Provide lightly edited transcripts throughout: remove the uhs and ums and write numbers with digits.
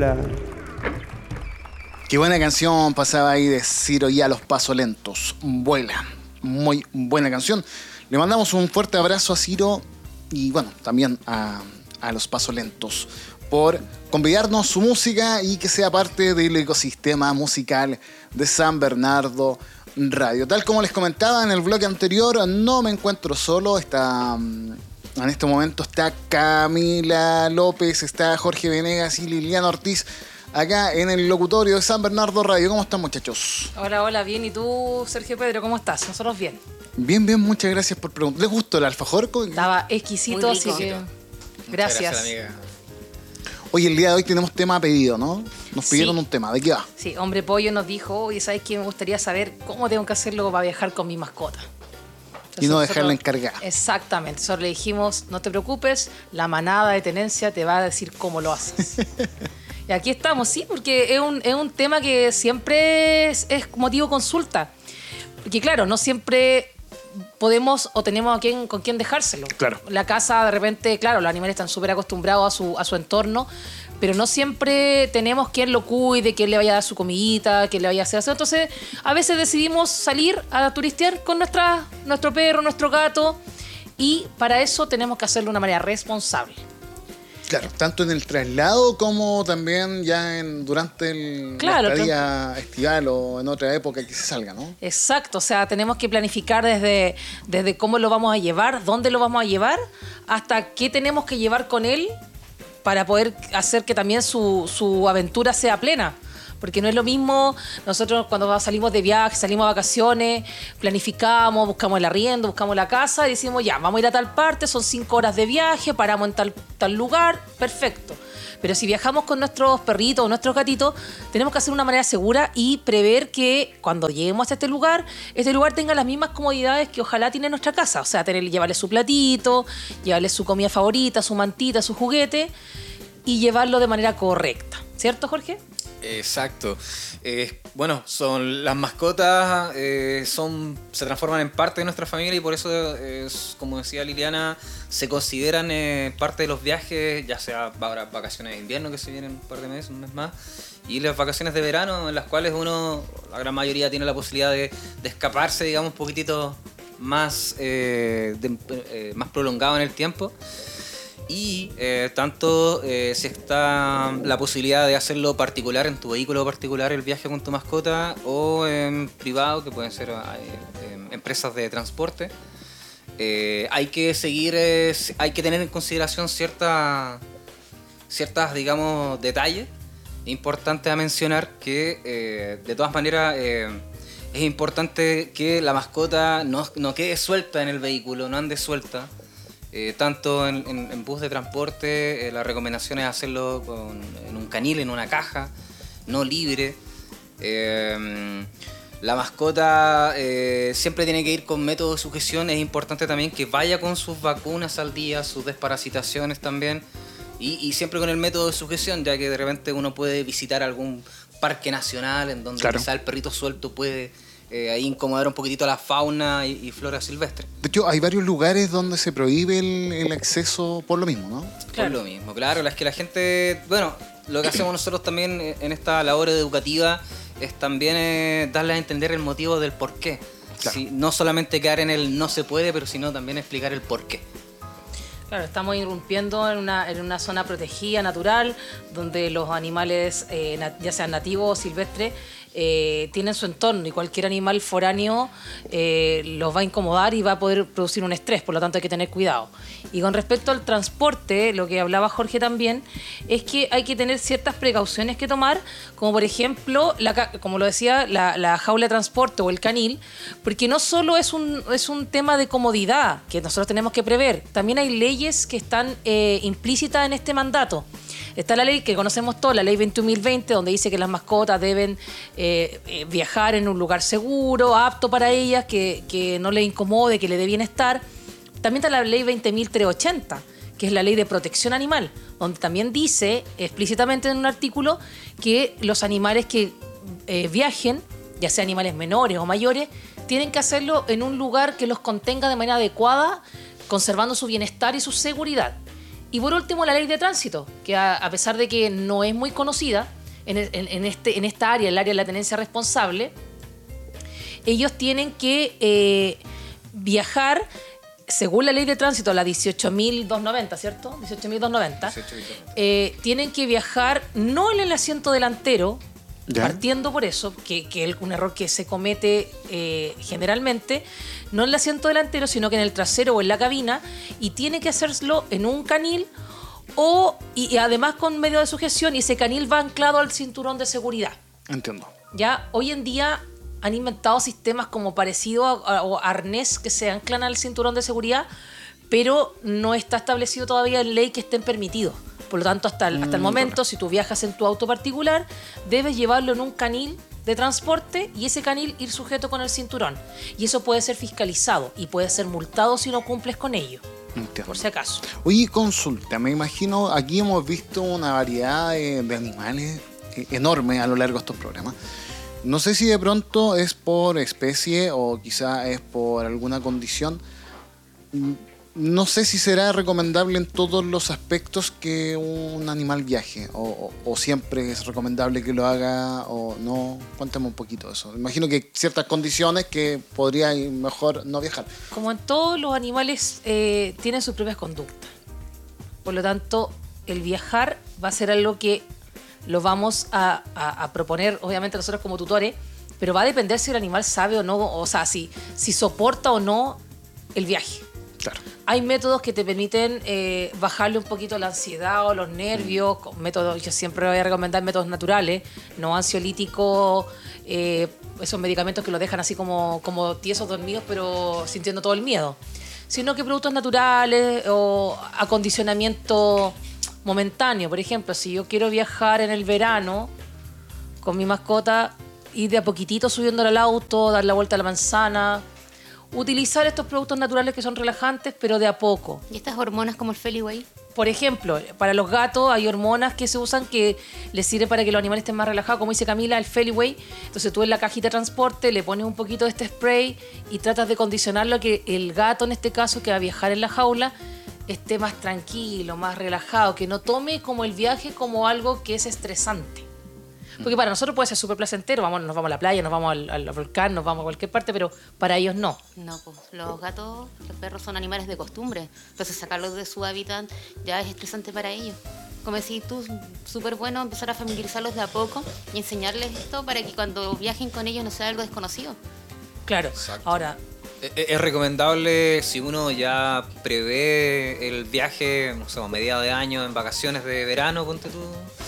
película. Qué buena canción pasaba ahí de Ciro y a los pasos lentos. Vuela. Muy buena canción. Le mandamos un fuerte abrazo a Ciro y bueno, también a los pasos lentos por convidarnos su música y que sea parte del ecosistema musical de San Bernardo Radio. Tal como les comentaba en el bloque anterior, no me encuentro solo. En este momento está Camila López, está Jorge Venegas y Liliana Ortiz acá en el locutorio de San Bernardo Radio. ¿Cómo están, muchachos? Hola, bien. ¿Y tú, Sergio Pedro, cómo estás? Nosotros bien. Bien, muchas gracias por preguntar. ¿Les gustó el alfajor? Estaba exquisito, así que gracias. Amiga. Hoy, el día de hoy, tenemos tema pedido, ¿no? Nos pidieron un tema. ¿De qué va? Sí, Hombre Pollo nos dijo, oye, ¿sabes qué? Me gustaría saber cómo tengo que hacerlo para viajar con mi mascota. Entonces, y no dejarla encargada. Exactamente. Nosotros le dijimos, no te preocupes, la manada de tenencia te va a decir cómo lo haces. Y aquí estamos, sí, porque es un tema que siempre es motivo de consulta. Porque claro, no siempre podemos o tenemos con quién dejárselo. Claro. La casa, de repente, claro, los animales están súper acostumbrados a su entorno, pero no siempre tenemos quien lo cuide, quien le vaya a dar su comidita, quien le vaya a hacer eso. Entonces, a veces decidimos salir a turistear con nuestro perro, nuestro gato, y para eso tenemos que hacerlo de una manera responsable. Claro, tanto en el traslado como también ya durante la estadía estival o en otra época que se salga, ¿no? Exacto, o sea, tenemos que planificar desde cómo lo vamos a llevar, dónde lo vamos a llevar, hasta qué tenemos que llevar con él para poder hacer que también su aventura sea plena. Porque no es lo mismo, nosotros cuando salimos de viaje, salimos de vacaciones, planificamos, buscamos el arriendo, buscamos la casa y decimos, ya, vamos a ir a tal parte, son 5 horas de viaje, paramos en tal lugar, perfecto. Pero si viajamos con nuestros perritos o nuestros gatitos, tenemos que hacer de una manera segura y prever que cuando lleguemos a este lugar tenga las mismas comodidades que ojalá tiene nuestra casa. O sea, llevarle su platito, llevarle su comida favorita, su mantita, su juguete y llevarlo de manera correcta. ¿Cierto, Jorge? Exacto. Bueno, son las mascotas, se transforman en parte de nuestra familia y por eso, como decía Liliana, se consideran parte de los viajes, ya sea para vacaciones de invierno que se vienen un par de meses, un mes más, y las vacaciones de verano en las cuales la gran mayoría tiene la posibilidad de escaparse, digamos, un poquitito más, más prolongado en el tiempo. Y tanto si está la posibilidad de hacerlo particular, en tu vehículo particular, el viaje con tu mascota, o en privado, que pueden ser empresas de transporte, hay que tener en consideración ciertas, digamos, detalles importantes a mencionar que de todas maneras es importante que la mascota no quede suelta en el vehículo, no ande suelta. Tanto en bus de transporte, la recomendación es hacerlo en un canil, en una caja, no libre. La mascota siempre tiene que ir con método de sujeción. Es importante también que vaya con sus vacunas al día, sus desparasitaciones también. Y siempre con el método de sujeción, ya que de repente uno puede visitar algún parque nacional en donde quizá el perrito suelto puede ahí incomodar un poquitito a la fauna y flora silvestre. De hecho, hay varios lugares donde se prohíbe el acceso por lo mismo, ¿no? Claro. Por lo mismo, claro. Es que la gente... Bueno, lo que hacemos nosotros también en esta labor educativa es también darles a entender el motivo del por qué. Claro. No solamente quedar en el no se puede, pero sino también explicar el por qué. Claro, estamos irrumpiendo en una zona protegida, natural, donde los animales, ya sean nativos o silvestres, tienen su entorno y cualquier animal foráneo los va a incomodar y va a poder producir un estrés, por lo tanto hay que tener cuidado. Y con respecto al transporte, lo que hablaba Jorge también, es que hay que tener ciertas precauciones que tomar, como por ejemplo, como lo decía, la jaula de transporte o el canil, porque no solo es un tema de comodidad que nosotros tenemos que prever, también hay leyes que están implícitas en este mandato. Está la ley que conocemos todos, la ley 21.020, donde dice que las mascotas deben viajar en un lugar seguro, apto para ellas, que no les incomode, que le dé bienestar. También está la ley 20.380, que es la ley de protección animal, donde también dice explícitamente en un artículo que los animales que viajen, ya sea animales menores o mayores, tienen que hacerlo en un lugar que los contenga de manera adecuada, conservando su bienestar y su seguridad. Y por último, la ley de tránsito, que a pesar de que no es muy conocida en esta área, el área de la tenencia responsable, ellos tienen que viajar, según la ley de tránsito, la 18.290, ¿cierto? 18.290. Tienen que viajar no en el asiento delantero, ¿ya? Partiendo por eso, que es un error que se comete generalmente, no en el asiento delantero, sino que en el trasero o en la cabina, y tiene que hacerlo en un canil y además con medio de sujeción, y ese canil va anclado al cinturón de seguridad. Entiendo. Ya hoy en día han inventado sistemas como parecido a arnés que se anclan al cinturón de seguridad, pero no está establecido todavía en ley que estén permitidos. Por lo tanto, hasta el momento, correcto. si tú viajas en tu auto particular, debes llevarlo en un canil de transporte y ese canil ir sujeto con el cinturón. Y eso puede ser fiscalizado y puede ser multado si no cumples con ello, Entiendo. por si acaso. Oye, consulta, me imagino, aquí hemos visto una variedad de animales enorme a lo largo de estos programas. No sé si de pronto es por especie o quizá es por alguna condición. No sé si será recomendable en todos los aspectos que un animal viaje, o siempre es recomendable que lo haga o no. Cuéntame un poquito de eso. Imagino que hay ciertas condiciones que podría mejor no viajar. Como en todos los animales, tienen sus propias conductas. Por lo tanto, el viajar va a ser algo que lo vamos a proponer, obviamente, nosotros como tutores, pero va a depender si el animal sabe o no, o sea, si soporta o no el viaje. Claro. Hay métodos que te permiten bajarle un poquito la ansiedad o los nervios. Con métodos, yo siempre voy a recomendar métodos naturales, no ansiolíticos, esos medicamentos que los dejan así como tiesos, dormidos, pero sintiendo todo el miedo. Sino que productos naturales o acondicionamiento momentáneo. Por ejemplo, si yo quiero viajar en el verano con mi mascota, ir de a poquitito subiéndola al auto, dar la vuelta a la manzana, utilizar estos productos naturales que son relajantes, pero de a poco. ¿Y estas hormonas como el Feliway? Por ejemplo, para los gatos hay hormonas que se usan que les sirven para que los animales estén más relajados, como dice Camila, el Feliway. Entonces tú en la cajita de transporte le pones un poquito de este spray y tratas de condicionarlo a que el gato, en este caso, que va a viajar en la jaula, esté más tranquilo, más relajado, que no tome como el viaje como algo que es estresante. Porque para nosotros puede ser súper placentero, nos vamos a la playa, nos vamos al volcán, nos vamos a cualquier parte, pero para ellos no. No, pues los gatos, los perros son animales de costumbre. Entonces sacarlos de su hábitat ya es estresante para ellos. Como decís tú, súper bueno empezar a familiarizarlos de a poco y enseñarles esto para que cuando viajen con ellos no sea algo desconocido. Claro. Exacto. Ahora, Es recomendable, si uno ya prevé el viaje, no sé, a mediados de año, en vacaciones de verano, ponte tú,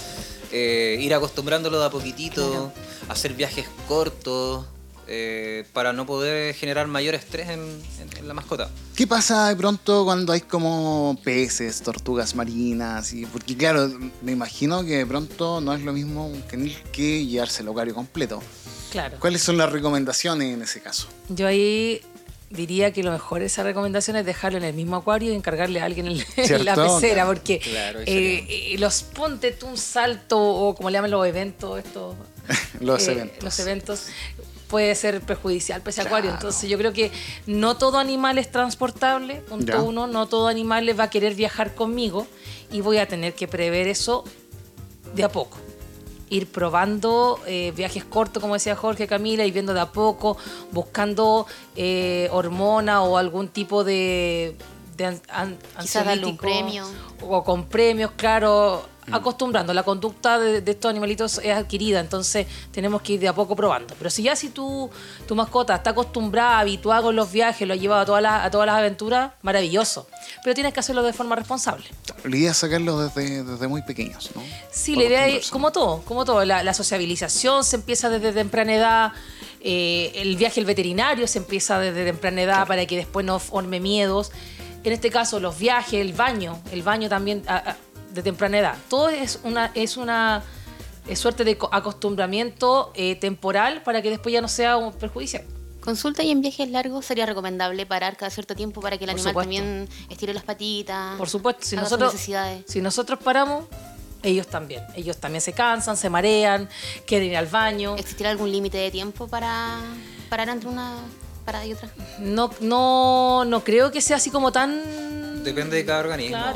ir acostumbrándolo de a poquitito, Claro. hacer viajes cortos, para no poder generar mayor estrés en la mascota. ¿Qué pasa de pronto cuando hay como peces, tortugas marinas? Porque claro, me imagino que de pronto no es lo mismo un canil que llevarse el acuario completo. claro. ¿Cuáles son las recomendaciones en ese caso? Yo ahí diría que lo mejor de esa recomendación es dejarlo en el mismo acuario y encargarle a alguien en la ¿Cierto? pecera, porque Claro, ponte tú un salto, o como le llaman los eventos, Los eventos. los eventos, puede ser perjudicial para ese Claro. acuario. Entonces yo creo que no todo animal es transportable, punto Ya. uno, no todo animal va a querer viajar conmigo y voy a tener que prever eso de a poco. Ir probando viajes cortos, como decía Jorge, Camila, y viendo de a poco, buscando hormona o algún tipo de Quizás darle un ansiolítico, premio. o con premios, claro, acostumbrando. La conducta de estos animalitos es adquirida, entonces tenemos que ir de a poco probando. Pero si tu mascota está acostumbrada, habituada con los viajes, lo ha llevado a todas las aventuras, maravilloso. Pero tienes que hacerlo de forma responsable. La idea es sacarlos desde muy pequeños, ¿no? Sí, Para la idea es, acostumbrarse. como todo, la sociabilización se empieza desde temprana edad, el viaje al veterinario se empieza desde temprana edad para que después no forme miedos. En este caso, los viajes, el baño también de temprana edad. Todo es una suerte de acostumbramiento temporal para que después ya no sea un perjudicial. Consulta, y en viajes largos sería recomendable parar cada cierto tiempo para que el Por animal supuesto. también estire las patitas. Por supuesto, haga sus necesidades. si nosotros paramos, ellos también se cansan, se marean, quieren ir al baño. ¿Existirá algún límite de tiempo para parar entre una parada y otra? No creo que sea así como tan... Depende de cada organismo. Claro.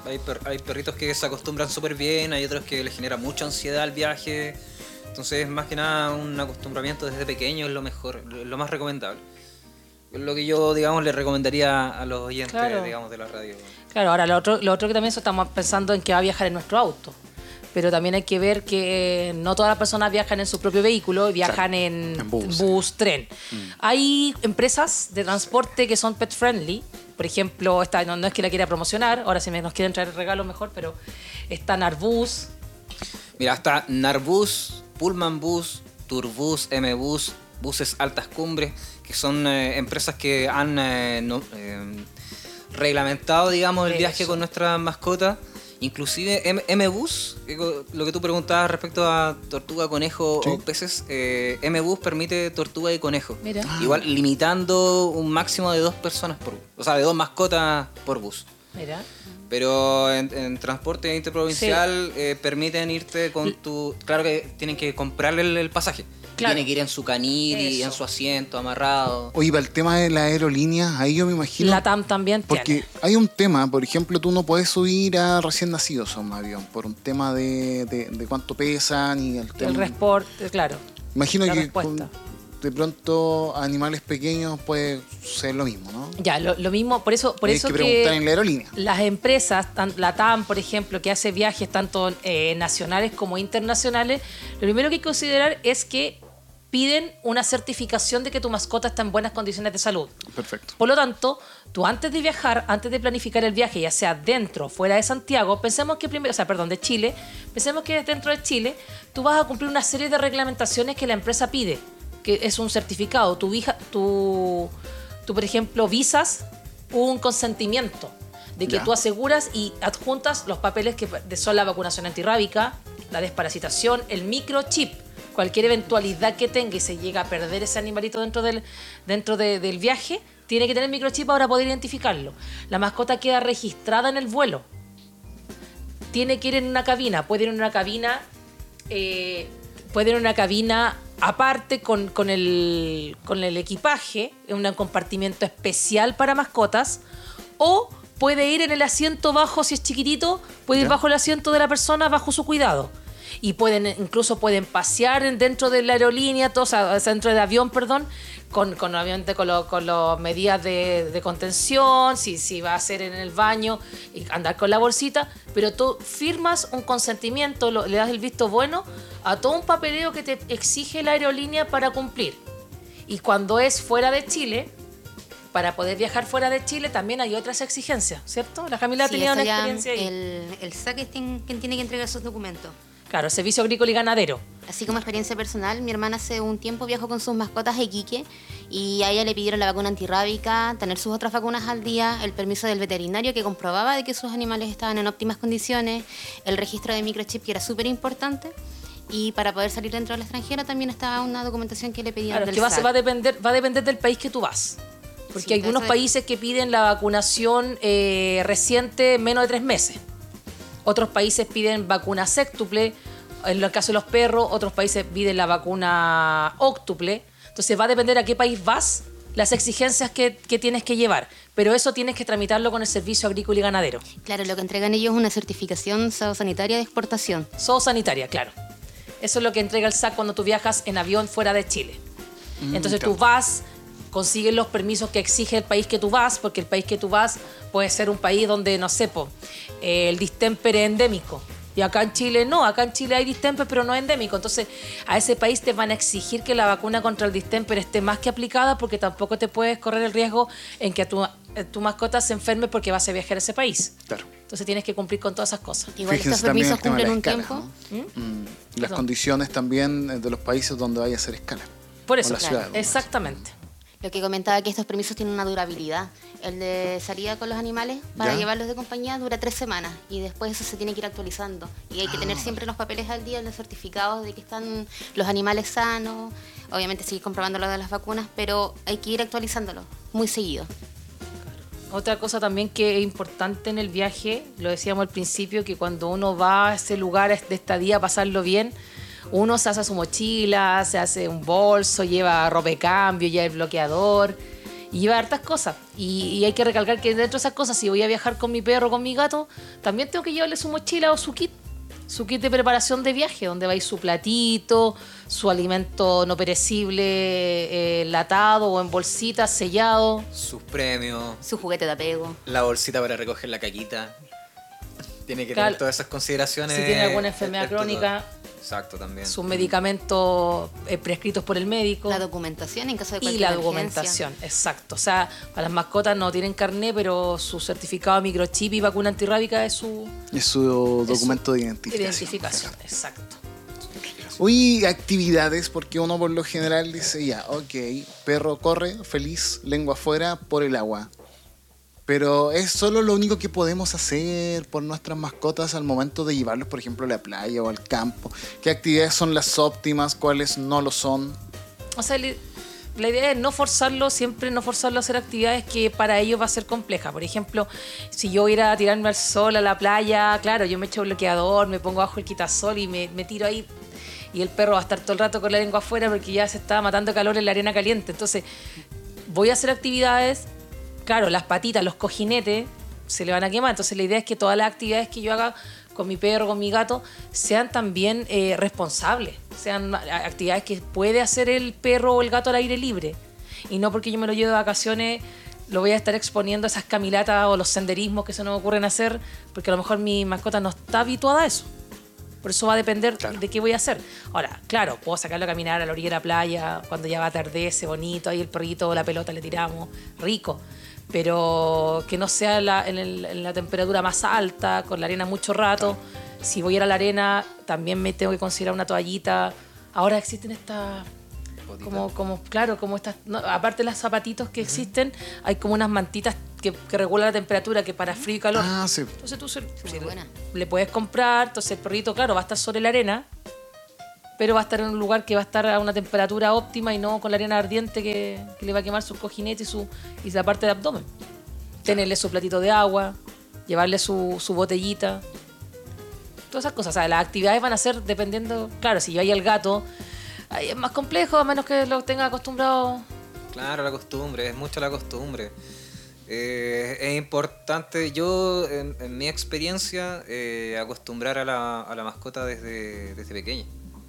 hay perritos que se acostumbran súper bien, hay otros que les genera mucha ansiedad al viaje. Entonces, más que nada, un acostumbramiento desde pequeño es lo mejor, lo más recomendable. Es lo que yo, digamos, le recomendaría a los oyentes, Claro. digamos, de la radio. Claro, ahora lo otro que también estamos pensando en que va a viajar en nuestro auto. Pero también hay que ver que no todas las personas viajan en su propio vehículo, viajan en bus, tren. Hay empresas de transporte que son pet friendly. Por ejemplo, esta no es que la quiera promocionar, ahora si nos quieren traer regalos mejor, pero está Narbus. Mira, está Narbus, Pullman Bus, Turbus, M-Bus, buses altas cumbres, que son empresas que han reglamentado, digamos, el viaje con nuestras mascotas. Inclusive M-Bus, lo que tú preguntabas respecto a tortuga, conejo o peces, M-Bus permite tortuga y conejo. Mira. Igual limitando un máximo de 2 personas por bus, o sea, de 2 mascotas por bus. Mira. Pero en transporte interprovincial permiten irte con tu... Claro que tienen que comprarle el pasaje. Claro. Tiene que ir en su canil y en su asiento amarrado. Oye, para el tema de la aerolínea, ahí yo me imagino... La TAM también Porque tiene. hay un tema, por ejemplo, tú no puedes subir a recién nacidos a un avión por un tema de cuánto pesan y el tema... El resport, claro. Imagino la que respuesta. de pronto animales pequeños puede ser lo mismo, ¿no? Ya, lo mismo, por eso Hay que preguntar en la aerolínea. las empresas, la TAM, por ejemplo, que hace viajes tanto nacionales como internacionales, lo primero que hay que considerar es que piden una certificación de que tu mascota está en buenas condiciones de salud. Perfecto. Por lo tanto, tú antes de viajar, antes de planificar el viaje, ya sea dentro o fuera de Santiago, pensemos que primero, de Chile, pensemos que dentro de Chile tú vas a cumplir una serie de reglamentaciones que la empresa pide, que es un certificado. Tú por ejemplo, visas un consentimiento de que Ya. tú aseguras y adjuntas los papeles que son la vacunación antirrábica, la desparasitación, el microchip. Cualquier eventualidad que tenga y se llega a perder ese animalito dentro del viaje, tiene que tener microchip para poder identificarlo. La mascota queda registrada en el vuelo. Tiene que ir en una cabina. Puede ir en una cabina aparte con el equipaje, en un compartimento especial para mascotas, o puede ir en el asiento bajo, si es chiquitito, puede ir bajo el asiento de la persona, bajo su cuidado. Y incluso pueden pasear dentro de la aerolínea, dentro del avión, perdón, obviamente con las medidas de contención, si va a ser en el baño, y andar con la bolsita, pero tú firmas un consentimiento, le das el visto bueno a todo un papeleo que te exige la aerolínea para cumplir. Y cuando es fuera de Chile, para poder viajar fuera de Chile también hay otras exigencias, ¿cierto? La Camila Sí, tenía eso una ya experiencia ahí. el SAC es quien tiene que entregar sus documentos. Claro, Servicio Agrícola y Ganadero. Así como experiencia personal, mi hermana hace un tiempo viajó con sus mascotas a Iquique y a ella le pidieron la vacuna antirrábica, tener sus otras vacunas al día, el permiso del veterinario que comprobaba de que sus animales estaban en óptimas condiciones, el registro de microchip que era súper importante, y para poder salir dentro del extranjero también estaba una documentación que le pedían Claro, del que va SAC. a depender del país que tú vas. Porque Sí, hay algunos eso es. países que piden la vacunación reciente menos de 3 meses. Otros países piden vacuna séctuple. En el caso de los perros, otros países piden la vacuna óctuple. Entonces va a depender a qué país vas, las exigencias que tienes que llevar. Pero eso tienes que tramitarlo con el Servicio Agrícola y Ganadero. Claro, lo que entregan ellos es una certificación sanitaria de exportación. Zoosanitaria, claro. Eso es lo que entrega el SAC cuando tú viajas en avión fuera de Chile. Entonces tú vas, consigues los permisos que exige el país que tú vas, porque el país que tú vas puede ser un país donde, no sé, el distémpere es endémico. Y acá en Chile no, acá en Chile hay distémpere, pero no es endémico. Entonces a ese país te van a exigir que la vacuna contra el distémpere esté más que aplicada, porque tampoco te puedes correr el riesgo en que tu mascota se enferme porque vas a viajar a ese país. Claro. Entonces tienes que cumplir con todas esas cosas. Igual Fíjense estos también permisos el tema de cumplen las un escalas, tiempo. ¿no? Las Perdón. condiciones también de los países donde vaya a hacer escala. Por O eso, la ciudad, ¿no? exactamente. Lo que comentaba que estos permisos tienen una durabilidad. El de salida con los animales para ¿Ya? llevarlos de compañía dura 3 semanas y después eso se tiene que ir actualizando. Y hay que tener siempre los papeles al día, los certificados de que están los animales sanos. Obviamente seguir comprobando lo de las vacunas, pero hay que ir actualizándolo muy seguido. Otra cosa también que es importante en el viaje, lo decíamos al principio, que cuando uno va a ese lugar de estadía a pasarlo bien, uno se hace su mochila, se hace un bolso, lleva ropa de cambio, lleva el bloqueador. y lleva hartas cosas. Y hay que recalcar que dentro de esas cosas, si voy a viajar con mi perro o con mi gato, también tengo que llevarle su mochila o su kit de preparación de viaje, donde va a ir su platito, su alimento no perecible, enlatado o en bolsita, sellado. Sus premios, Su juguete de apego. la bolsita para recoger la caquita. Tiene que Claro. tener todas esas consideraciones. Si tiene alguna enfermedad crónica. Exacto, también. Sus medicamentos prescritos por el médico. La documentación en caso de Y cualquier la emergencia. documentación, exacto. O sea, para las mascotas no tienen carné, pero su certificado de microchip y vacuna antirrábica es su Es su documento de identificación. identificación. Exacto. Uy, actividades, porque uno por lo general dice, ya, ok, perro corre, feliz, lengua afuera, por el agua. Pero es solo lo único que podemos hacer por nuestras mascotas al momento de llevarlos, por ejemplo, a la playa o al campo. ¿Qué actividades son las óptimas? ¿Cuáles no lo son? O sea, la idea es no forzarlo, siempre no forzarlo a hacer actividades que para ellos va a ser compleja. Por ejemplo, si yo voy a ir a tirarme al sol a la playa, claro, yo me echo bloqueador, me pongo bajo el quitasol y me tiro ahí. Y el perro va a estar todo el rato con la lengua afuera porque ya se está matando de calor en la arena caliente. Entonces, voy a hacer actividades. Claro, las patitas, los cojinetes se le van a quemar. Entonces la idea es que todas las actividades que yo haga con mi perro, con mi gato, sean también responsables. Sean actividades que puede hacer el perro o el gato al aire libre. Y no porque yo me lo lleve de vacaciones, lo voy a estar exponiendo a esas caminatas o los senderismos que se nos ocurren hacer, porque a lo mejor mi mascota no está habituada a eso. Por eso va a depender de qué voy a hacer. Ahora, claro, puedo sacarlo a caminar a la orilla de la playa, cuando ya va a atardece, bonito, ahí el perrito o la pelota le tiramos, rico. Pero que no sea en la temperatura más alta, con la arena mucho rato. Si voy a ir a la arena, también me tengo que considerar una toallita. Ahora existen estas... como estas... no, aparte de los zapatitos que existen, hay como unas mantitas que regulan la temperatura, que para frío y calor. Ah, sí. Entonces tú Muy buena. le puedes comprar, entonces el perrito, claro, va a estar sobre la arena, pero va a estar en un lugar que va a estar a una temperatura óptima y no con la arena ardiente que le va a quemar su cojinete y la parte del abdomen. Tenerle su platito de agua, llevarle su botellita, todas esas cosas. O sea, las actividades van a ser dependiendo, claro, si yo ahí al gato, ahí es más complejo, a menos que lo tenga acostumbrado. Claro, la costumbre, es mucho la costumbre. Es importante, yo en mi experiencia, acostumbrar a la mascota desde pequeña.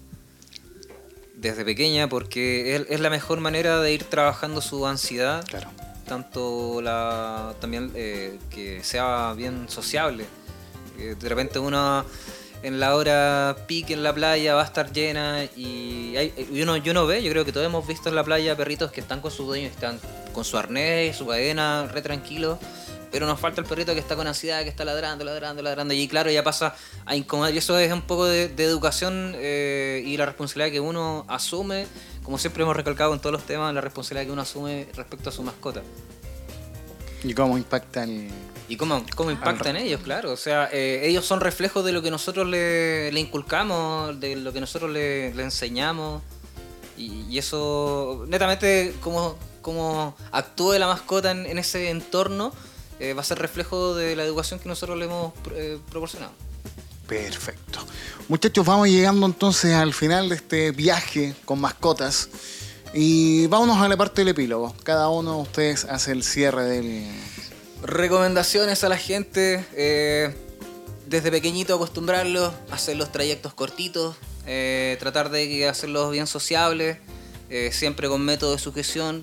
Desde pequeña, porque es la mejor manera de ir trabajando su ansiedad. Claro. Tanto también que sea bien sociable. De repente uno en la hora peak en la playa va a estar llena y uno ve, yo creo que todos hemos visto en la playa perritos que están con su dueño, están con su arnés, su cadena, re tranquilos, pero nos falta el perrito que está con ansiedad, que está ladrando y claro, ya pasa a incomodar. Y eso es un poco de educación y la responsabilidad que uno asume, como siempre hemos recalcado en todos los temas, la responsabilidad que uno asume respecto a su mascota. ¿Y cómo impacta el...? ¿Y cómo impacta en ellos? Claro, o sea, ellos son reflejos de lo que nosotros le inculcamos, de lo que nosotros le enseñamos. Y eso, netamente, como actúe la mascota en ese entorno, va a ser reflejo de la educación que nosotros le hemos proporcionado. Perfecto. Muchachos, vamos llegando entonces al final de este viaje con mascotas. Y vámonos a la parte del epílogo. Cada uno de ustedes hace el cierre del... Recomendaciones a la gente, desde pequeñito acostumbrarlos a hacer los trayectos cortitos, tratar de hacerlos bien sociables, siempre con método de sujeción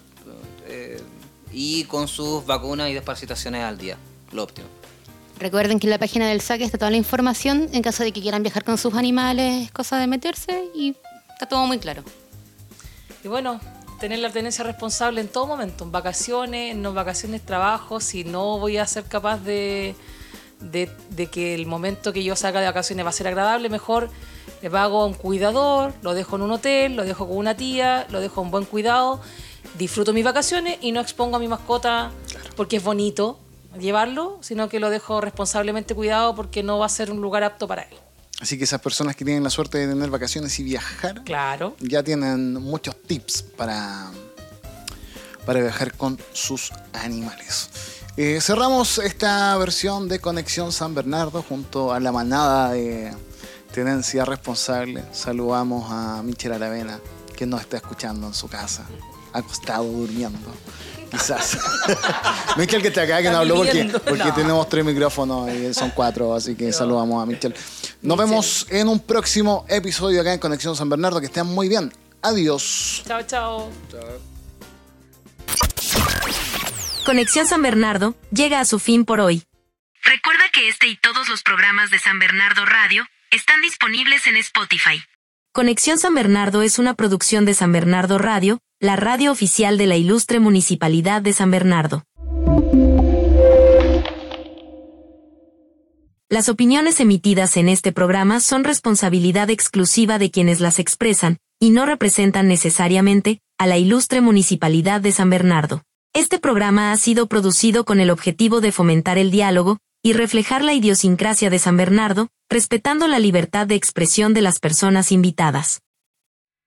y con sus vacunas y desparasitaciones al día, lo óptimo. Recuerden que en la página del SAC está toda la información en caso de que quieran viajar con sus animales, es cosa de meterse y está todo muy claro. Y bueno, tener la tenencia responsable en todo momento, en vacaciones, no vacaciones, trabajo. Si no voy a ser capaz de que el momento que yo salga de vacaciones va a ser agradable, mejor le pago a un cuidador, lo dejo en un hotel, lo dejo con una tía, lo dejo en buen cuidado, disfruto mis vacaciones y no expongo a mi mascota porque es bonito llevarlo, sino que lo dejo responsablemente cuidado porque no va a ser un lugar apto para él. Así que esas personas que tienen la suerte de tener vacaciones y viajar, Claro. ya tienen muchos tips para viajar con sus animales. Cerramos esta versión de Conexión San Bernardo junto a la manada de Tenencia Responsable. Saludamos a Michelle Aravena, que nos está escuchando en su casa. acostado durmiendo. Quizás. Michel que está acá, que no habló porque No. tenemos 3 micrófonos y son 4, así que saludamos a Michel. Nos vemos en un próximo episodio acá en Conexión San Bernardo. Que estén muy bien. Adiós. Chao, chao. Conexión San Bernardo llega a su fin por hoy. Recuerda que este y todos los programas de San Bernardo Radio están disponibles en Spotify. Conexión San Bernardo es una producción de San Bernardo Radio, la radio oficial de la ilustre Municipalidad de San Bernardo. Las opiniones emitidas en este programa son responsabilidad exclusiva de quienes las expresan, y no representan necesariamente a la ilustre Municipalidad de San Bernardo. Este programa ha sido producido con el objetivo de fomentar el diálogo y reflejar la idiosincrasia de San Bernardo, respetando la libertad de expresión de las personas invitadas.